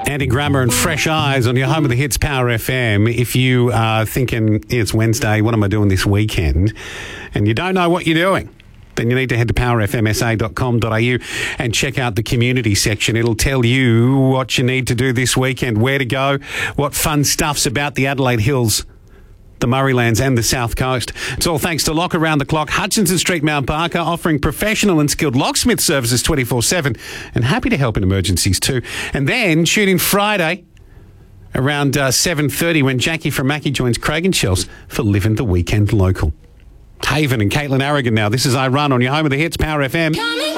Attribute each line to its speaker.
Speaker 1: Andy Grammer and Fresh Eyes on your home of the hits, Power FM. If you are thinking, it's Wednesday, what am I doing this weekend? And you don't know what you're doing, then you need to head to powerfmsa.com.au and check out the community section. It'll tell you what you need to do this weekend, where to go, what fun stuff's about the Adelaide Hills, the Murraylands and the South Coast. It's all thanks to Lock Around the Clock, Hutchinson Street, Mount Barker, offering professional and skilled locksmith services 24/7 and happy to help in emergencies too. And then tune in Friday around 7:30 when Jackie from Mackie joins Craig and Shells for Living the Weekend Local. Haven and Caitlin Aragon now. This is I Run on your home of the hits, Power FM.